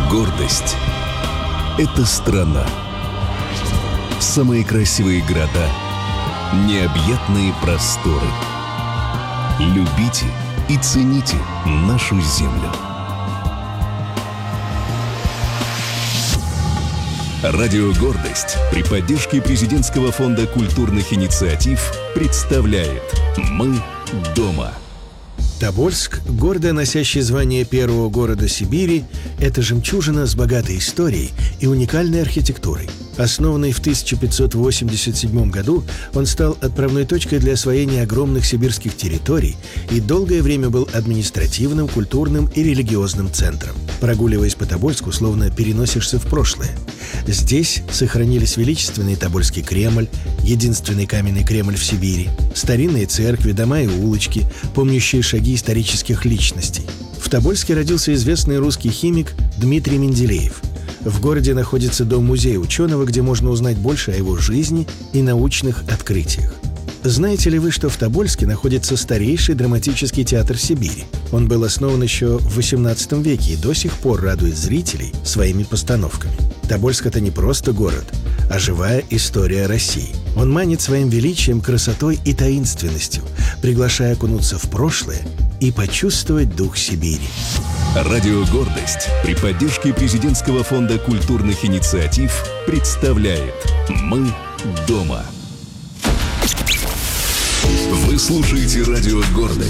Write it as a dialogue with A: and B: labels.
A: Гордость — это страна. Самые красивые города, необъятные просторы. Любите и цените нашу землю. Радио «Гордость» при поддержке Президентского фонда культурных инициатив представляет «Мы дома».
B: Тобольск, гордо носящий звание первого города Сибири, это жемчужина с богатой историей и уникальной архитектурой. Основанный в 1587 году, он стал отправной точкой для освоения огромных сибирских территорий и долгое время был административным, культурным и религиозным центром. Прогуливаясь по Тобольску, словно переносишься в прошлое. Здесь сохранились величественный Тобольский Кремль, единственный каменный Кремль в Сибири, старинные церкви, дома и улочки, помнящие шаги исторических личностей. В Тобольске родился известный русский химик Дмитрий Менделеев. В городе находится дом-музей ученого, где можно узнать больше о его жизни и научных открытиях. Знаете ли вы, что в Тобольске находится старейший драматический театр Сибири? Он был основан еще в XVIII веке и до сих пор радует зрителей своими постановками. Тобольск — это не просто город, а живая история России. Он манит своим величием, красотой и таинственностью, приглашая окунуться в прошлое и почувствовать дух Сибири.
A: Радио «Гордость» при поддержке Президентского фонда культурных инициатив представляет «Мы дома». Вы слушаете радио «Гордость».